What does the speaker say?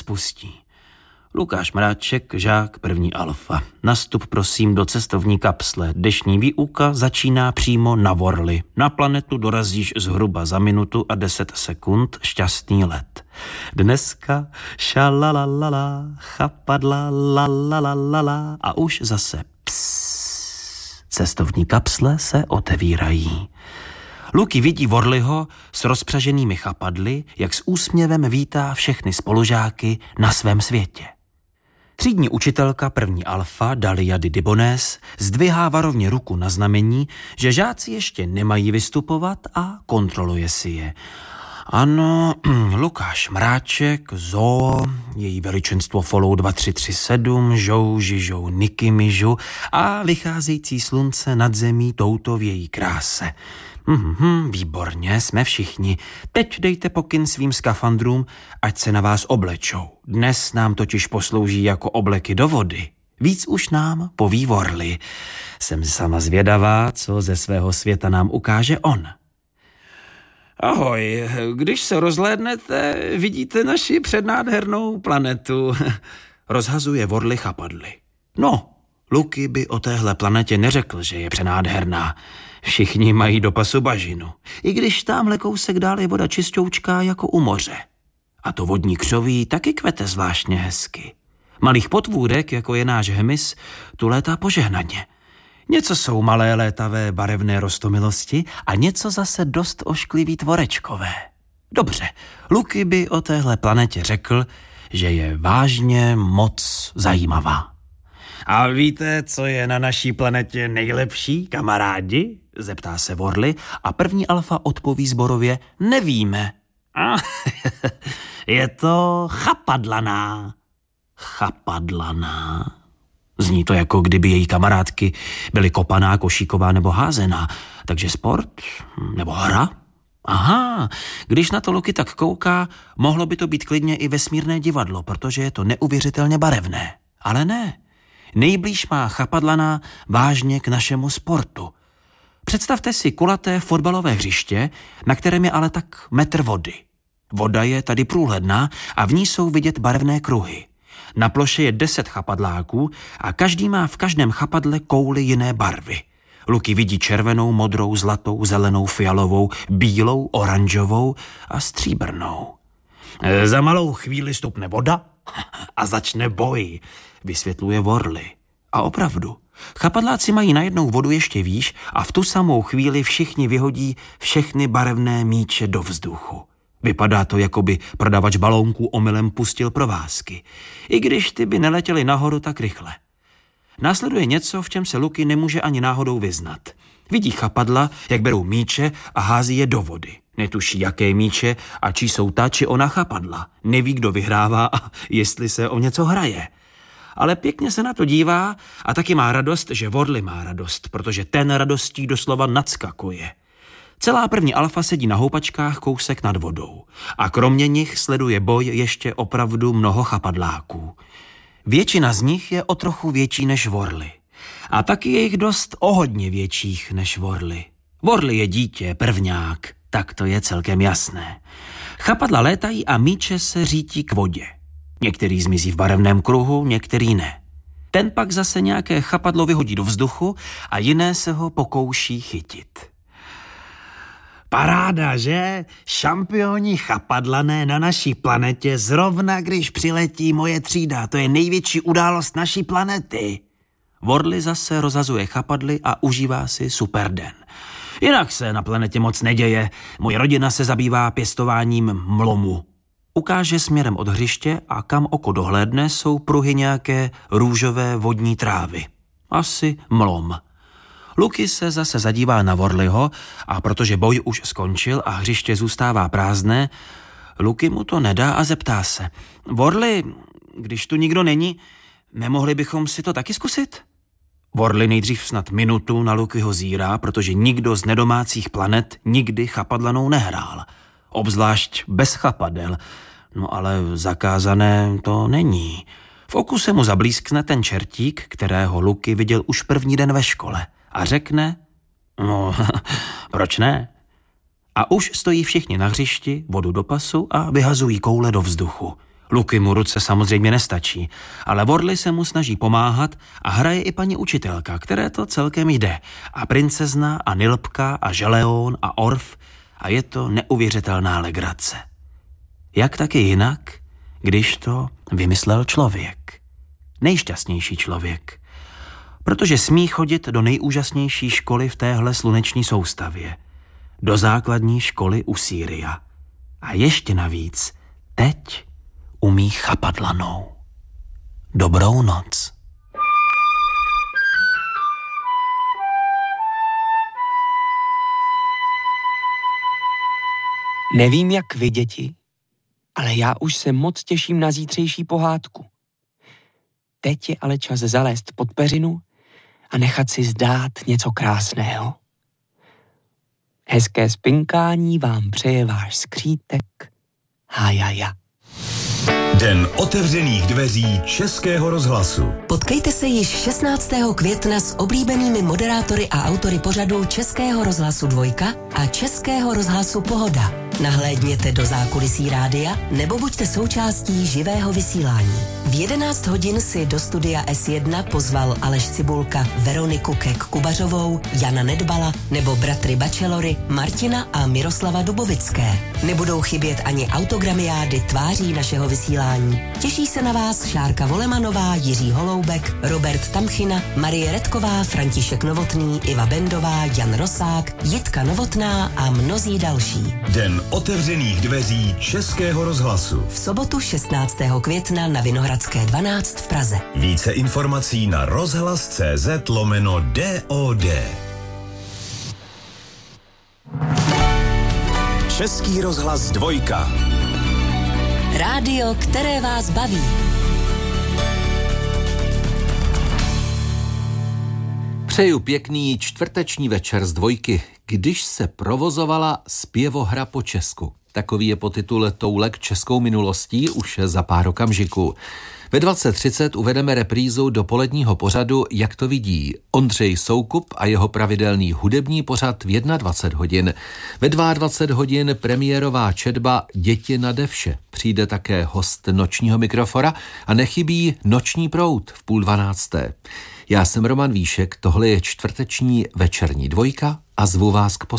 spustí. Lukáš Mráček, žák 1. alfa. Nastup prosím do cestovní kapsle. Dnešní výuka začíná přímo na Worli. Na planetu dorazíš zhruba za minutu a 10 sekund. Šťastný let. Dneska šalalalala, chapadla lalalala a už zase pss. Cestovní kapsle se otevírají. Luky vidí Worliho s rozpřaženými chapadly, jak s úsměvem vítá všechny spolužáky na svém světě. Třídní učitelka 1. alfa Dalia Didibonés zdvihá varovně ruku na znamení, že žáci ještě nemají vystupovat a kontroluje si je. Ano, Lukáš Mráček, zoo, její veličenstvo follow 2337, žou, žižou, niky, myžu a vycházející slunce nad zemí touto v její kráse. Výborně, jsme všichni. Teď dejte pokyn svým skafandrům, ať se na vás oblečou. Dnes nám totiž poslouží jako obleky do vody. Víc už nám poví Worli. Jsem sama zvědavá, co ze svého světa nám ukáže on. Ahoj, když se rozhlédnete, vidíte naši přednádhernou planetu. Rozhazuje Worli chapadly. No, Luky by o téhle planetě neřekl, že je přenádherná. Všichni mají do pasu bažinu. I když tamhle kousek dál je voda čistoučká jako u moře. A to vodní křoví taky kvete zvláštně hezky. Malých potvůrek, jako je náš hmyz, tu létá požehnaně. Něco jsou malé létavé barevné roztomilosti a něco zase dost ošklivý tvorečkové. Dobře, Luky by o téhle planetě řekl, že je vážně moc zajímavá. A víte, co je na naší planetě nejlepší, kamarádi? Zeptá se Worli a 1. alfa odpoví zborově, nevíme. Je to chapadlaná. Chapadlaná? Zní to, jako kdyby její kamarádky byly kopaná, košíková nebo házená. Takže sport? Nebo hra? Aha, když na to Luky tak kouká, mohlo by to být klidně i vesmírné divadlo, protože je to neuvěřitelně barevné. Ale ne. Nejblíž má chapadlaná vážně k našemu sportu. Představte si kulaté fotbalové hřiště, na kterém je ale tak metr vody. Voda je tady průhledná a v ní jsou vidět barevné kruhy. Na ploše je 10 chapadláků a každý má v každém chapadle kouli jiné barvy. Luky vidí červenou, modrou, zlatou, zelenou, fialovou, bílou, oranžovou a stříbrnou. Za malou chvíli stupne voda a začne boj, vysvětluje Worli. A opravdu, chapadláci mají najednou vodu ještě výš a v tu samou chvíli všichni vyhodí všechny barevné míče do vzduchu. Vypadá to, jako by prodavač balónků omylem pustil provázky, i když ty by neletěly nahoru tak rychle. Následuje něco, v čem se Luky nemůže ani náhodou vyznat. Vidí chapadla, jak berou míče a hází je do vody. Netuší, jaké míče a čí jsou ta či ona chapadla. Neví, kdo vyhrává a jestli se o něco hraje. Ale pěkně se na to dívá a taky má radost, že Worli má radost, protože ten radostí doslova nadskakuje. Celá 1. alfa sedí na houpačkách kousek nad vodou a kromě nich sleduje boj ještě opravdu mnoho chapadláků. Většina z nich je o trochu větší než Worli. A taky je jich dost o hodně větších než Worli. Worli je dítě, prvňák, tak to je celkem jasné. Chapadla létají a míče se řítí k vodě. Některý zmizí v barevném kruhu, některý ne. Ten pak zase nějaké chapadlo vyhodí do vzduchu a jiné se ho pokouší chytit. Paráda, že? Šampioni chapadlané na naší planetě zrovna, když přiletí moje třída. To je největší událost naší planety. Worli zase rozhazuje chapadly a užívá si super den. Jinak se na planetě moc neděje. Moje rodina se zabývá pěstováním mlomu. Ukáže směrem od hřiště a kam oko dohlédne, jsou pruhy nějaké růžové vodní trávy. Asi mlom. Luky se zase zadívá na Worliho a protože boj už skončil a hřiště zůstává prázdné, Luky mu to nedá a zeptá se. Worli, když tu nikdo není, nemohli bychom si to taky zkusit? Worli nejdřív snad minutu na Lukyho zírá, protože nikdo z nedomácích planet nikdy chapadlanou nehrál. Obzvlášť bez chapadel. No ale zakázané to není. V oku se mu zablískne ten čertík, kterého Luky viděl už první den ve škole. A řekne, no, proč ne? A už stojí všichni na hřišti, vodu do pasu a vyhazují koule do vzduchu. Luky mu ruce samozřejmě nestačí, ale Worley se mu snaží pomáhat a hraje i paní učitelka, které to celkem jde. A princezna a Nilpka a Želeon a Orf a je to neuvěřitelná legrace. Jak taky jinak, když to vymyslel člověk. Nejšťastnější člověk. Protože smí chodit do nejúžasnější školy v téhle sluneční soustavě. Do základní školy u Sýria. A ještě navíc, teď umí chapat lanou. Dobrou noc. Nevím, jak vy, děti, ale já už se moc těším na zítřejší pohádku. Teď je ale čas zalézt pod peřinu a nechat si zdát něco krásného. Hezké spinkání vám přeje váš skřítek Hájaja. Den otevřených dveří Českého rozhlasu. Potkejte se již 16. května s oblíbenými moderátory a autory pořadů Českého rozhlasu 2 a Českého rozhlasu Pohoda. Nahlédněte do zákulisí rádia nebo buďte součástí živého vysílání. V 11 hodin si do studia S1 pozval Aleš Cibulka Veroniku Kek-Kubařovou, Jana Nedbala nebo bratry Bachelory Martina a Miroslava Dubovické. Nebudou chybět ani autogramiády tváří našeho vysílání. Těší se na vás Šárka Volemanová, Jiří Holoubek, Robert Tamchina, Marie Redková, František Novotný, Iva Bendová, Jan Rosák, Jitka Novotná a mnozí další. Den otevřených dveří Českého rozhlasu. V sobotu 16. května na Vinohradské 12 v Praze. Více informací na rozhlas.cz/DOD. Český rozhlas 2. Rádio, které vás baví. Přeju pěkný čtvrteční večer z 2, když se provozovala zpěvohra po česku. Takový je podtitul Toulek českou minulostí už za pár okamžiků. Ve 20:30 uvedeme reprízu dopoledního pořadu Jak to vidí Ondřej Soukup a jeho pravidelný hudební pořad v 21 hodin. Ve 22 hodin premiérová četba Děti nade vše. Přijde také host nočního mikrofona a nechybí Noční proud v 11:30. Já jsem Roman Víšek, tohle je čtvrteční večerní 2 a zvu vás k